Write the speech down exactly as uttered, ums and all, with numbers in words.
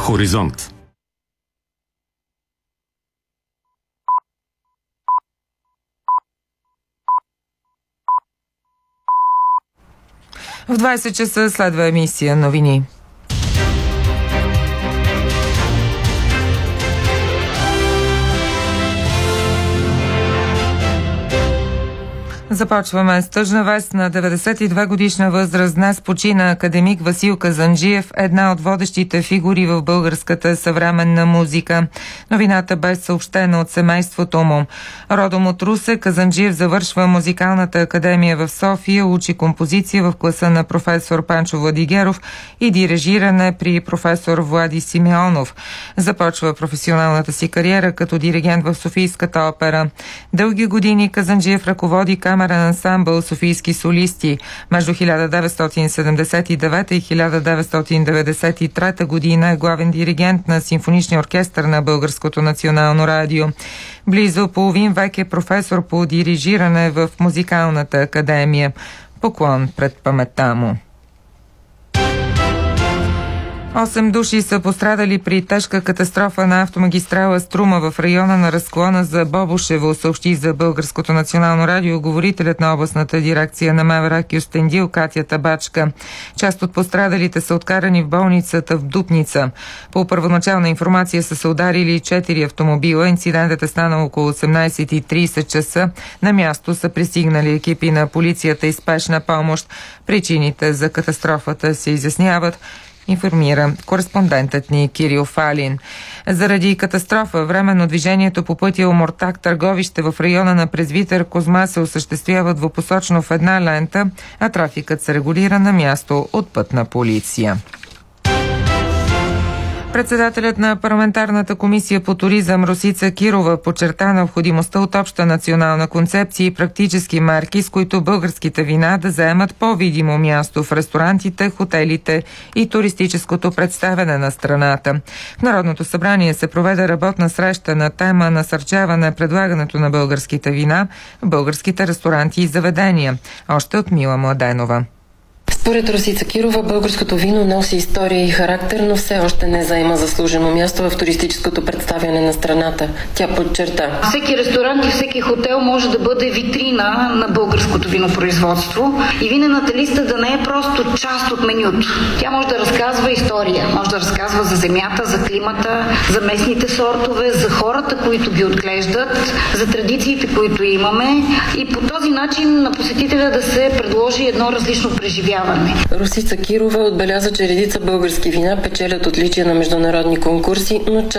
Хоризонт. В двайсет часа следва емисия новини. Започваме с тъжна вест. На деветдесет и две годишна възраст днес почина академик Васил Казанджиев, една от водещите фигури в българската съвременна музика. Новината бе съобщена от семейството му. Родом от Русе, Казанджиев завършва музикалната академия в София, учи композиция в класа на професор Панчо Владигеров и дирижиране при професор Влади Симеонов. Започва професионалната си кариера като диригент в Софийската опера. Дълги години Казанджиев ръководи камерен ансамбъл Софийски солисти. Между хиляда деветстотин седемдесет и девета и хиляда деветстотин деветдесет и трета година е главен диригент на Симфоничния оркестър на Българското национално радио. Близо половин век е професор по дирижиране в Музикалната академия. Поклон пред паметта му. Осем души са пострадали при тежка катастрофа на автомагистрала Струма в района на разклона за Бобошево, съобщи за Българското национално радио говорителят на областната дирекция на МВР Кюстендил Катя Табачка. Част от пострадалите са откарани в болницата в Дупница. По първоначална информация са се ударили четири автомобила. Инцидентът е станал около осемнайсет и трийсет часа. На място са пристигнали екипи на полицията и спешна помощ. Причините за катастрофата се изясняват, информира кореспондентът ни Кирил Фалин. Заради катастрофа, временно движението по пътя Омуртаг Търговище в района на Презвитър Козма се осъществява двупосочно в една лента, а трафикът се регулира на място от пътна полиция. Председателят на парламентарната комисия по туризъм Росица Кирова подчерта необходимостта от обща национална концепция и практически мерки, с които българските вина да заемат по-видимо място в ресторантите, хотелите и туристическото представяне на страната. В Народното събрание се проведе работна среща на тема насърчаване предлагането на българските вина в българските ресторанти и заведения. Още от Мила Младенова. Според Росица Кирова, българското вино носи история и характер, но все още не заема заслужено място в туристическото представяне на страната. Тя подчерта: всеки ресторант и всеки хотел може да бъде витрина на българското винопроизводство и винената листа да не е просто част от менюто. Тя може да разказва история, може да разказва за земята, за климата, за местните сортове, за хората, които ги отглеждат, за традициите, които имаме, и по този начин на посетителя да се предложи едно различно преживяване. Росица Кирова отбеляза, че редица български вина печелят отличия на международни конкурси, но